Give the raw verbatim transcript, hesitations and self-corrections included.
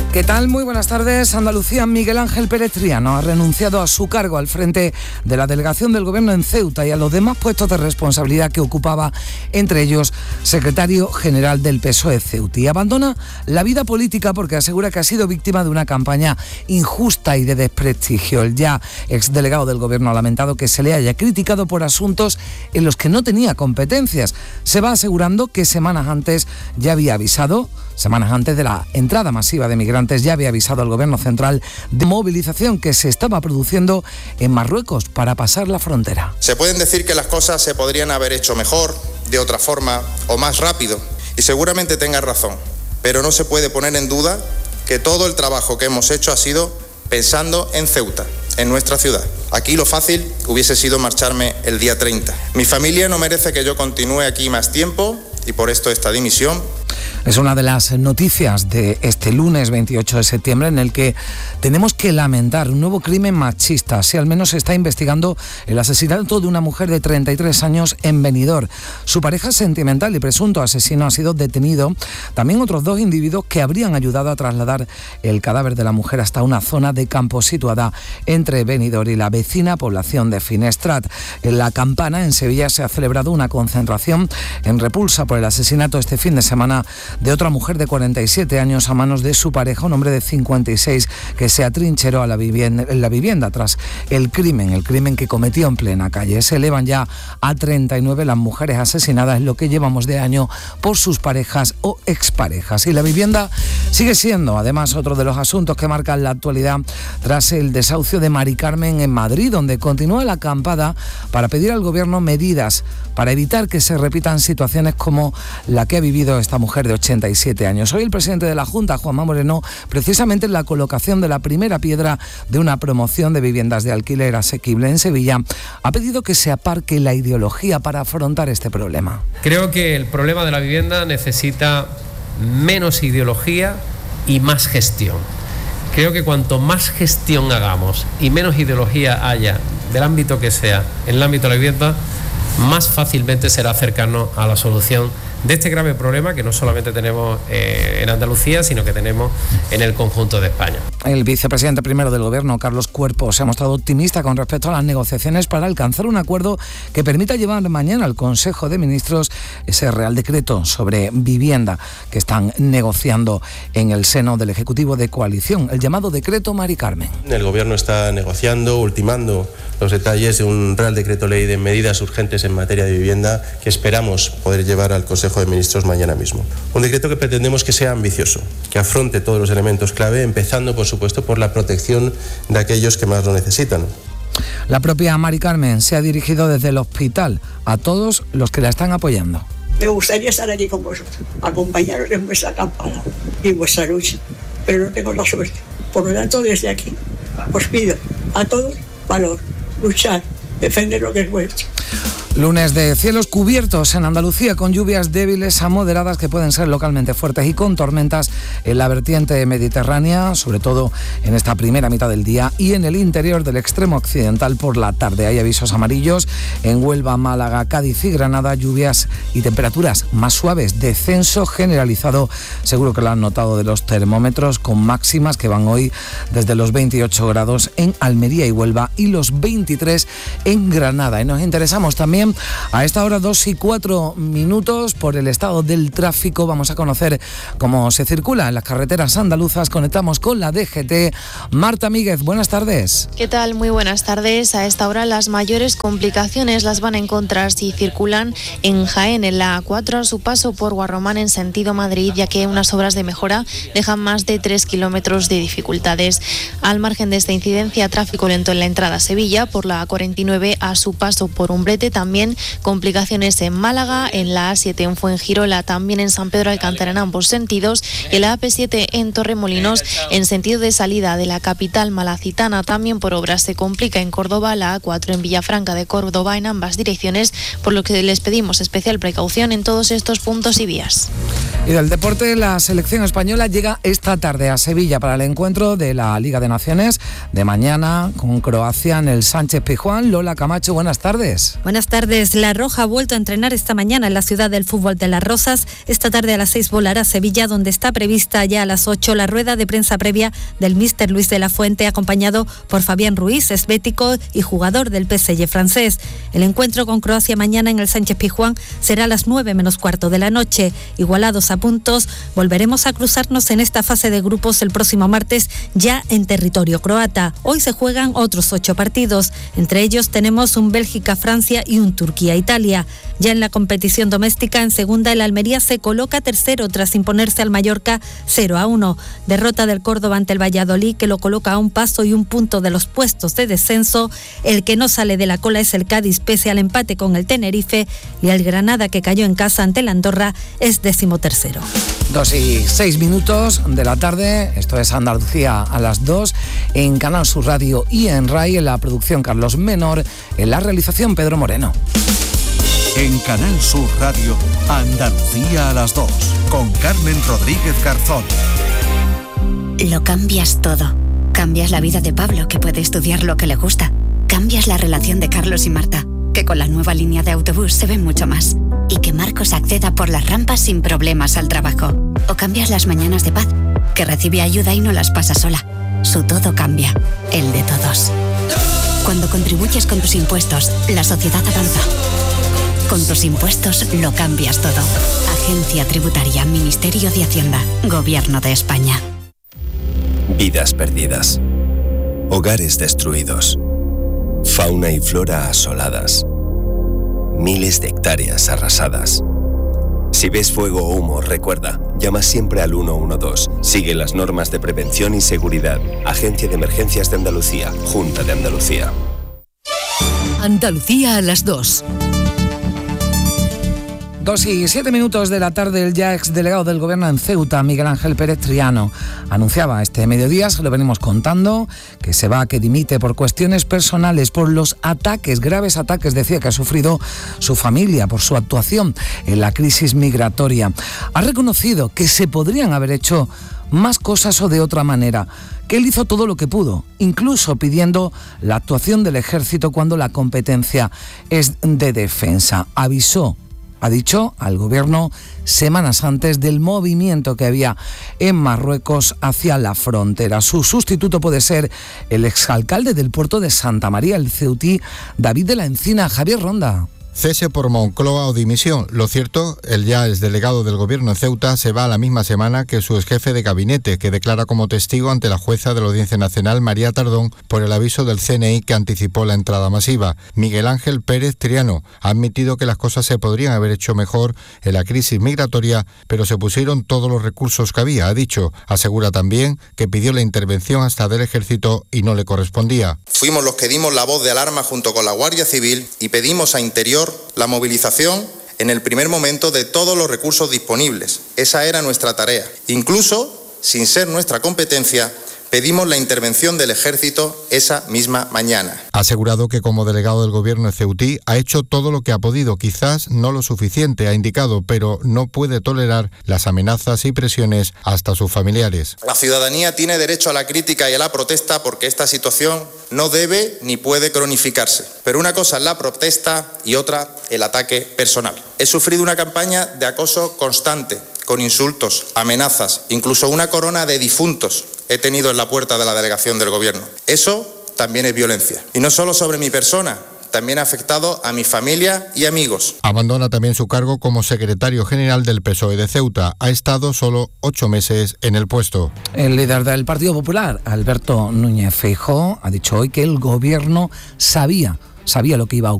¿Qué tal? Muy buenas tardes. Andalucía, Miguel Ángel Pérez Triano ha renunciado a su cargo al frente de la delegación del Gobierno en Ceuta y a los demás puestos de responsabilidad que ocupaba, entre ellos secretario general del P S O E Ceuta. Y abandona la vida política porque asegura que ha sido víctima de una campaña injusta y de desprestigio. El ya exdelegado del Gobierno ha lamentado que se le haya criticado por asuntos en los que no tenía competencias. Se va asegurando que semanas antes ya había avisado, semanas antes de la entrada masiva de migrantes, ya había avisado al Gobierno central de movilización que se estaba produciendo en Marruecos para pasar la frontera. Se pueden decir que las cosas se podrían haber hecho mejor, de otra forma o más rápido, y seguramente tenga razón, pero no se puede poner en duda que todo el trabajo que hemos hecho ha sido pensando en Ceuta, en nuestra ciudad. Aquí lo fácil hubiese sido marcharme el día treinta. Mi familia no merece que yo continúe aquí más tiempo y por esto esta dimisión. Es una de las noticias de este lunes veintiocho de septiembre en el que tenemos que lamentar un nuevo crimen machista. Si al menos se está investigando el asesinato de una mujer de treinta y tres años en Benidorm. Su pareja sentimental y presunto asesino ha sido detenido. También otros dos individuos que habrían ayudado a trasladar el cadáver de la mujer hasta una zona de campo situada entre Benidorm y la vecina población de Finestrat. En La Campana, en Sevilla, se ha celebrado una concentración en repulsa por el asesinato este fin de semana de otra mujer de cuarenta y siete años a manos de su pareja, un hombre de cincuenta y seis que se atrincheró a la vivienda, en la vivienda tras el crimen, el crimen que cometió en plena calle. Se elevan ya a treinta y nueve las mujeres asesinadas en lo que llevamos de año por sus parejas o exparejas. Y la vivienda sigue siendo, además, otro de los asuntos que marcan la actualidad tras el desahucio de Mari Carmen en Madrid, donde continúa la acampada para pedir al Gobierno medidas para evitar que se repitan situaciones como la que ha vivido esta mujer de ochenta y siete años. Hoy el presidente de la Junta, Juanma Moreno, precisamente en la colocación de la primera piedra de una promoción de viviendas de alquiler asequible en Sevilla, ha pedido que se aparque la ideología para afrontar este problema. Creo que el problema de la vivienda necesita menos ideología y más gestión. Creo que cuanto más gestión hagamos y menos ideología haya, del ámbito que sea, en el ámbito de la vivienda, más fácilmente será acercarnos a la solución de este grave problema que no solamente tenemos eh, en Andalucía, sino que tenemos en el conjunto de España. El vicepresidente primero del Gobierno, Carlos Cuerpo, se ha mostrado optimista con respecto a las negociaciones para alcanzar un acuerdo que permita llevar mañana al Consejo de Ministros ese Real Decreto sobre vivienda que están negociando en el seno del Ejecutivo de Coalición, el llamado Decreto Mari Carmen. El Gobierno está negociando, ultimando los detalles de un Real Decreto Ley de medidas urgentes en materia de vivienda que esperamos poder llevar al Consejo de Ministros mañana mismo. Un decreto que pretendemos que sea ambicioso, que afronte todos los elementos clave, empezando, por supuesto, por la protección de aquellos que más lo necesitan. La propia Mari Carmen se ha dirigido desde el hospital a todos los que la están apoyando. Me gustaría estar allí con vosotros, acompañaros en vuestra campaña y en vuestra lucha, pero no tengo la suerte. Por lo tanto, desde aquí os pido a todos valor, luchar, defender lo que es vuestro. Lunes de cielos cubiertos en Andalucía con lluvias débiles a moderadas que pueden ser localmente fuertes y con tormentas en la vertiente mediterránea, sobre todo en esta primera mitad del día y en el interior del extremo occidental por la tarde. Hay avisos amarillos en Huelva, Málaga, Cádiz y Granada, lluvias y temperaturas más suaves, descenso generalizado, seguro que lo han notado de los termómetros, con máximas que van hoy desde los veintiocho grados en Almería y Huelva y los veintitrés en Granada. Y nos interesamos también a esta hora, dos y cuatro minutos, por el estado del tráfico. Vamos a conocer cómo se circula en las carreteras andaluzas. Conectamos con la D G T. Marta Míguez, buenas tardes. ¿Qué tal? Muy buenas tardes. A esta hora las mayores complicaciones las van a encontrar si circulan en Jaén, en la A cuatro, a su paso por Guarromán en sentido Madrid, ya que unas obras de mejora dejan más de tres kilómetros de dificultades. Al margen de esta incidencia, tráfico lento en la entrada a Sevilla por la A cuarenta y nueve a su paso por Umbrete. También complicaciones en Málaga, en la A siete en Fuengirola, también en San Pedro Alcántara en ambos sentidos, y en la A P siete en Torremolinos en sentido de salida de la capital malacitana. También por obras se complica en Córdoba, la A cuatro en Villafranca de Córdoba en ambas direcciones, por lo que les pedimos especial precaución en todos estos puntos y vías. Y del deporte, la selección española llega esta tarde a Sevilla para el encuentro de la Liga de Naciones de mañana con Croacia en el Sánchez Pizjuán. Lola Camacho, buenas tardes. Buenas tardes. tardes. La Roja ha vuelto a entrenar esta mañana en la ciudad del fútbol de Las Rozas. Esta tarde a las seis volará a Sevilla, donde está prevista ya a las ocho la rueda de prensa previa del míster Luis de la Fuente, acompañado por Fabián Ruiz, esbético y jugador del P S G francés. El encuentro con Croacia mañana en el Sánchez Pizjuán será a las nueve menos cuarto de la noche. Igualados a puntos, volveremos a cruzarnos en esta fase de grupos el próximo martes, ya en territorio croata. Hoy se juegan otros ocho partidos. Entre ellos tenemos un Bélgica-Francia y un Turquía-Italia. Ya en la competición doméstica, en segunda, el Almería se coloca tercero tras imponerse al Mallorca cero a uno. Derrota del Córdoba ante el Valladolid, que lo coloca a un paso y un punto de los puestos de descenso. El que no sale de la cola es el Cádiz, pese al empate con el Tenerife, y el Granada, que cayó en casa ante el Andorra, es decimotercero. Dos y seis minutos de la tarde, esto es Andalucía a las dos, en Canal Sur Radio y en RAI, en la producción Carlos Menor, en la realización Pedro Moreno. En Canal Sur Radio, Andalucía a las dos, con Carmen Rodríguez Garzón. Lo cambias todo. Cambias la vida de Pablo, que puede estudiar lo que le gusta. Cambias la relación de Carlos y Marta, que con la nueva línea de autobús se ven mucho más. Y que Marcos acceda por las rampas sin problemas al trabajo. O cambias las mañanas de Paz, que recibe ayuda y no las pasa sola. Su todo cambia, el de todos. Cuando contribuyes con tus impuestos, la sociedad avanza. Con tus impuestos lo cambias todo. Agencia Tributaria, Ministerio de Hacienda, Gobierno de España. Vidas perdidas. Hogares destruidos. Fauna y flora asoladas. Miles de hectáreas arrasadas. Si ves fuego o humo, recuerda, llama siempre al uno uno dos. Sigue las normas de prevención y seguridad. Agencia de Emergencias de Andalucía, Junta de Andalucía. Andalucía a las dos. Dos y siete minutos de la tarde, el ya exdelegado del Gobierno en Ceuta, Miguel Ángel Pérez Triano, anunciaba este mediodía, se lo venimos contando, que se va, que dimite por cuestiones personales, por los ataques, graves ataques, decía, que ha sufrido su familia por su actuación en la crisis migratoria. Ha reconocido que se podrían haber hecho más cosas o de otra manera, que él hizo todo lo que pudo, incluso pidiendo la actuación del ejército cuando la competencia es de defensa. Avisó, ha dicho al gobierno semanas antes del movimiento que había en Marruecos hacia la frontera. Su sustituto puede ser el exalcalde del puerto de Santa María, el ceutí David de la Encina. Javier Ronda. Cese por Moncloa o dimisión. Lo cierto, el ya exdelegado del gobierno en Ceuta se va a la misma semana que su exjefe de gabinete, que declara como testigo ante la jueza de la Audiencia Nacional, María Tardón, por el aviso del C N I que anticipó la entrada masiva. Miguel Ángel Pérez Triano ha admitido que las cosas se podrían haber hecho mejor en la crisis migratoria, pero se pusieron todos los recursos que había, ha dicho. Asegura también que pidió la intervención hasta del ejército y no le correspondía. Fuimos los que dimos la voz de alarma junto con la Guardia Civil y pedimos a Interior la movilización en el primer momento de todos los recursos disponibles. Esa era nuestra tarea. Incluso, sin ser nuestra competencia, pedimos la intervención del ejército esa misma mañana. Ha asegurado que como delegado del gobierno ceutí ha hecho todo lo que ha podido, quizás no lo suficiente, ha indicado, pero no puede tolerar las amenazas y presiones hasta sus familiares. La ciudadanía tiene derecho a la crítica y a la protesta porque esta situación no debe ni puede cronificarse. Pero una cosa es la protesta y otra el ataque personal. He sufrido una campaña de acoso constante, con insultos, amenazas, incluso una corona de difuntos he tenido en la puerta de la delegación del gobierno. Eso también es violencia. Y no solo sobre mi persona, también ha afectado a mi familia y amigos. Abandona también su cargo como secretario general del P S O E de Ceuta. Ha estado solo ocho meses en el puesto. El líder del Partido Popular, Alberto Núñez Feijóo, ha dicho hoy que el gobierno sabía, sabía lo que iba a ocurrir.